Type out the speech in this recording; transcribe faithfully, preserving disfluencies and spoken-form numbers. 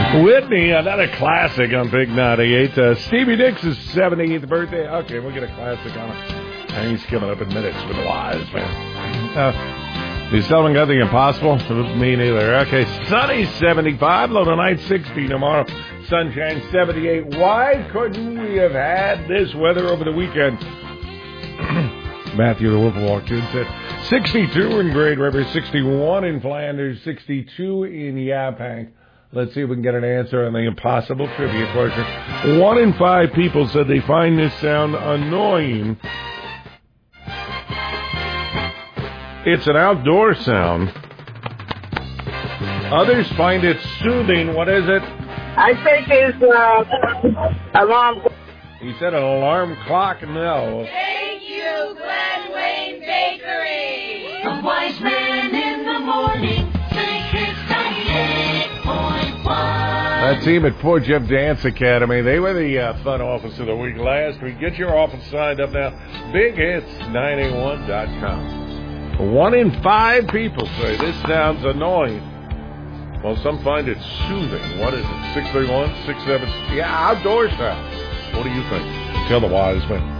Whitney, another classic on Big ninety-eight. Uh, Stevie Nicks' seventieth birthday. Okay, we'll get a classic on it. And he's coming up in minutes with the Wise Man. Uh, you still haven't got the impossible? Me neither. Okay, sunny seventy-five, low tonight sixty tomorrow. Sunshine seventy-eight. Why couldn't we have had this weather over the weekend? Matthew the Wolf walked in and said sixty-two in Great River, sixty-one in Flanders, sixty-two in Yaphank. Let's see if we can get an answer on the impossible trivia question. One in five people said they find this sound annoying. It's an outdoor sound. Others find it soothing. What is it? I think it's uh, alarm. He said an alarm clock. No. Thank you, Glen Wayne Bakery. The Wise Man in the morning. That team at Port Jeff Dance Academy, they were the uh, fun office of the week last week. Get your office signed up now. big hits ninety-one dot com. One in five people say this sounds annoying. Well, some find it soothing. What is it? six three one, six seven Yeah, outdoor sound. What do you think? Tell the Wise Man.